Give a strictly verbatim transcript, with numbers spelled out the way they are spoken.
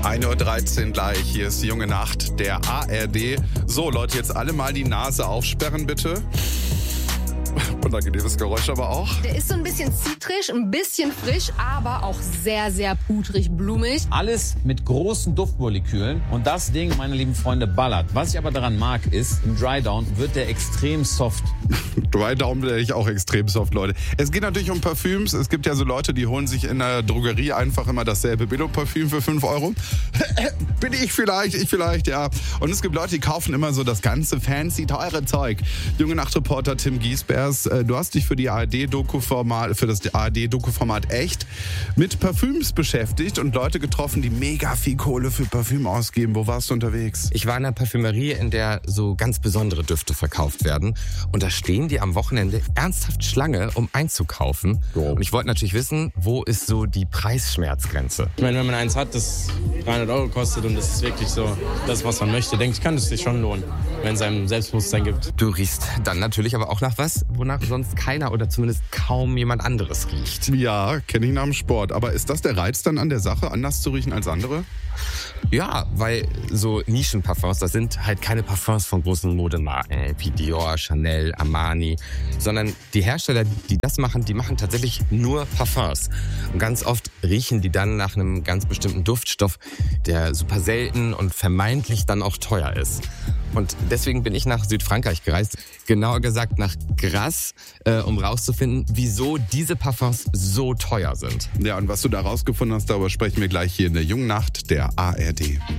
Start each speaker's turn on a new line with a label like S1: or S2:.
S1: ein Uhr dreizehn gleich, hier ist die junge Nacht der A R D. So Leute, jetzt alle mal die Nase aufsperren bitte. Unangenehmes Geräusch aber auch.
S2: Der ist so ein bisschen zitrisch, ein bisschen frisch, aber auch sehr, sehr pudrig, blumig.
S3: Alles mit großen Duftmolekülen und das Ding, meine lieben Freunde, ballert. Was ich aber daran mag, ist, im Dry Down wird der extrem soft.
S1: Dry Down werde ich auch extrem soft, Leute. Es geht natürlich um Parfüms. Es gibt ja so Leute, die holen sich in der Drogerie einfach immer dasselbe Billo-Parfüm für fünf Euro. Bin ich vielleicht, ich vielleicht, ja. Und es gibt Leute, die kaufen immer so das ganze fancy, teure Zeug. Junge Nachtreporter Tim Giesbers, du hast dich für die A R D-Doku-Format, für das A R D-Doku-Format Echt mit Parfüms beschäftigt und Leute getroffen, die mega viel Kohle für Parfüm ausgeben. Wo warst du unterwegs?
S4: Ich war in einer Parfümerie, in der so ganz besondere Düfte verkauft werden. Und da stehen die am Wochenende ernsthaft Schlange, um einzukaufen.
S1: Oh.
S4: Und ich wollte natürlich wissen, wo ist so die Preisschmerzgrenze?
S5: Ich meine, wenn man eins hat, das dreihundert Euro kostet und das ist wirklich so das, was man möchte, denke ich, kann es sich schon lohnen, wenn es einem Selbstbewusstsein gibt.
S4: Du riechst dann natürlich aber auch nach was, wonach sonst keiner oder zumindest kaum jemand anderes riecht.
S1: Ja, kenne ich nach dem Sport. Aber ist das der Reiz dann an der Sache, anders zu riechen als andere?
S4: Ja, weil so Nischenparfums, das sind halt keine Parfums von großen Modemarken wie Dior, Chanel, Armani, sondern die Hersteller, die das machen, die machen tatsächlich nur Parfums. Und ganz oft riechen die dann nach einem ganz bestimmten Duftstoff, der super selten und vermeintlich dann auch teuer ist. Und deswegen bin ich nach Südfrankreich gereist, genauer gesagt nach Grasse, äh, um rauszufinden, wieso diese Parfums so teuer sind.
S1: Ja, und was du da rausgefunden hast, darüber sprechen wir gleich hier in der jungen Nacht der A R D.